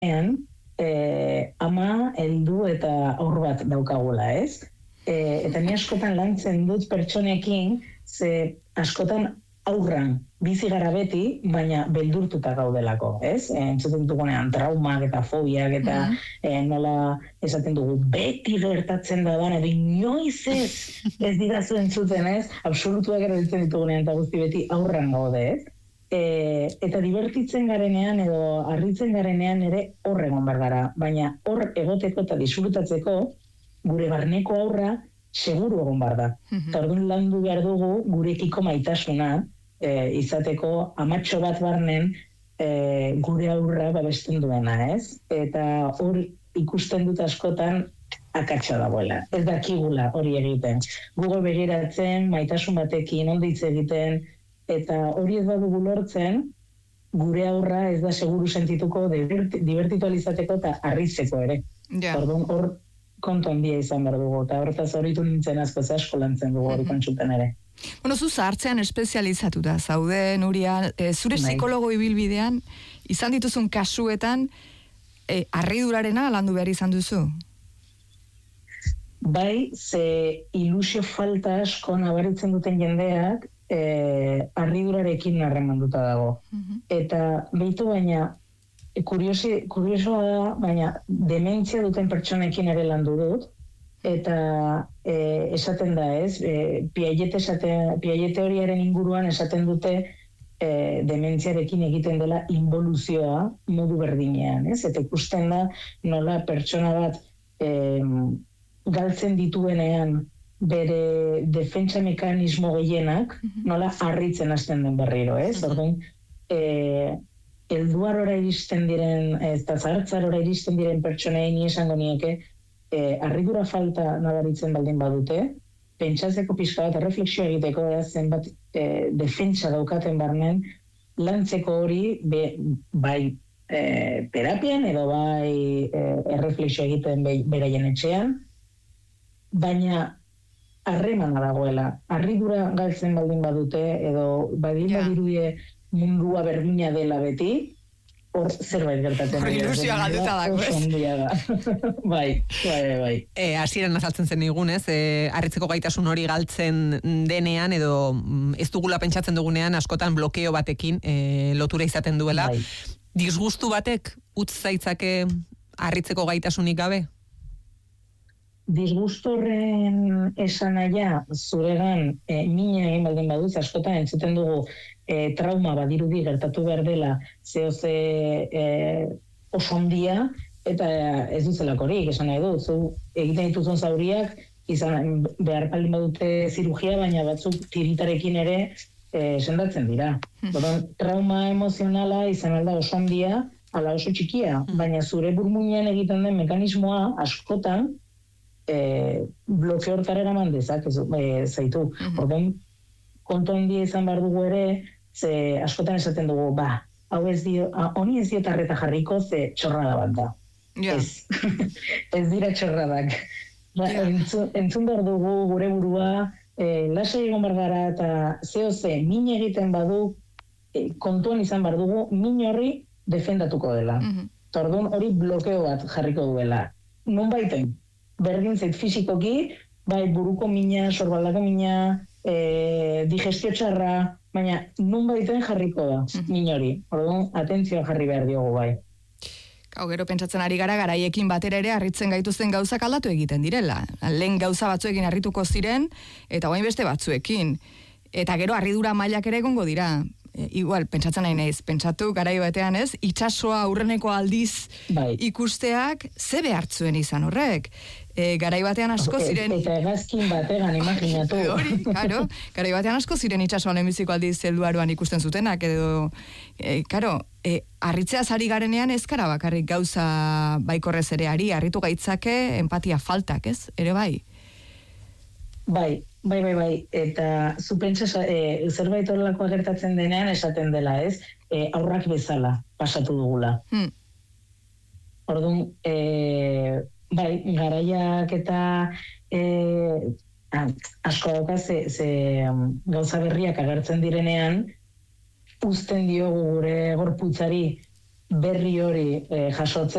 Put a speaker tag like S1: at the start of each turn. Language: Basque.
S1: ama, heldu eta haur bat daukagula, ez? Eta ni askotan lantzen dut pertsonekin, ze askotan aurran bizi gara beti, baina beldurtuta gaudelako, ez? Entzuten dugunean traumak eta fobiak eta nola esaten dugu beti gertatzen da edo inoiz ez didazu entzuten, ez? Absolutuak erabiltzen ditugunean eta guzti beti aurran gaude, ez? Eta divertitzen garenean edo harritzen garenean ere hor egon behar gara, baina hor egoteko eta disfrutatzeko gure barneko aurra seguru egon behar da. Eta orduan landu behar dugu gurekiko maitasuna izateko amatxo bat barnen gure aurra babesten duena, ez? Eta hor ikusten dut askotan akatsa dagoela. Ez dakigula hori egiten. Gugo begiratzen, maitasun batekin, ondo hitz egiten, eta hori ez badugu lortzen, gure aurra ez da seguru sentituko divertitualizateko eta harritzeko ere. Orduan hor kontu handia izan behar dugu, eta horretaz horitu nintzen asko lantzen dugu hori kontsultan ere.
S2: Bueno, zu zahartzean espezializatuta zaude, Nuria, zure psikologo ibilbidean, izan dituzun kasuetan, harridurarena landu behar izan duzu?
S1: Bai, ze ilusio falta asko nabaritzen duten jendeak, harridurarekin harremanduta dago. Eta behitu baina, kuriosoa da, baina dementzia duten pertsonekin ere landu dut, eta esaten da, ez? Piaget horiaren inguruan esaten dute dementziarekin egiten dela involuzioa modu berdinean, ez? Eta ikusten da nola pertsona bat galtzen dituenean bere defentsa mekanismo gehienak nola harritzen hasten den berriro, ez? Orduan, helduarora iristen diren, eta zahartzarora iristen diren pertsonei ni esango nieke, harridura falta nabaritzen baldin badute, pentsatzeko pixka bat, erreflexio egiteko, zenbat defentsa daukaten barnen, lantzeko hori, bai terapian edo bai erreflexio egiten beraien etxean, baina harremana dagoela. Harridura galtzen baldin badute, edo badirudie mundua berdina dela beti, hor zerbait gertatzen.
S2: Hor ilusioa galduta dago,
S1: ez? Bai.
S3: Hasieran azaltzen zen igun, ez? Harritzeko gaitasun hori galtzen denean, edo ez dugula pentsatzen dugunean, askotan blokeo batekin lotura izaten duela.
S1: Bai.
S3: Disgustu batek utz zaitzake harritzeko gaitasunik gabe?
S1: Disgustorren esanahia zuregan mina egin baldin baduz, askotan entzuten dugu trauma badirudi gertatu behar dela zehoze oso ondia, eta ez duzelakorik, esan nahi du, zu egiten dituzun zauriak, izan behar baldin badute zirugia, baina batzuk tiritarekin ere sendatzen dira. Trauma emozionala izan alda oso ondia, ala oso txikia, baina zure burmuinean egiten den mekanismoa askotan blokeo hortara eraman dezak zaitu. Orduan, kontu handia izan behar dugu ere, ze askotan esaten dugu, honi ez diot arreta jarriko, ze txorrada bat da. Ez dira txorradak. Entzun behar dugu gure burua, lasai egon behar gara, eta zehoze, min egiten badu, kontuan izan behar dugu, min horri defendatuko dela. Orduan hori blokeo bat jarriko duela. Non baiten? Berdin zait fizikoki, bai buruko mina, sorbaldako mina, digestio txarra, baina nun baiten jarriko da, min hori. Orduan, atentzioa jarri behar diogu bai.
S2: Gero pentsatzen ari gara garaiekin batera ere harritzen gaituzten gauzak aldatu egiten direla. Lehen gauza batzuekin harrituko ziren, eta orain beste batzuekin. Eta gero harridura mailak ere egongo dira. Igual, pentsatzen nahi naiz, pentsatu garai batean ez, itsasoa aurreneko aldiz ikusteak ze behartzuen izan horrek. Garai batean asko ziren...
S1: Eta egazkin bategan, imaginatu.
S2: Hori, karo, garai batean asko ziren itsasoan lehenbiziko aldiz helduaroan ikusten zutenak, edo, harritzeaz ari garenean ez gara bakarrik gauza baikorrez ere ari, harritu gaitzake empatia faltak, ez? Ere bai?
S1: Bai, eta zu pentsa zerbait horrelakoa gertatzen denean esaten dela, ez? Aurrak bezala pasatu dugula. Orduan, bai, garaiak eta asko dauka ze gauza berriak agertzen direnean, uzten diogu gure gorputzari berri hori jasotzen,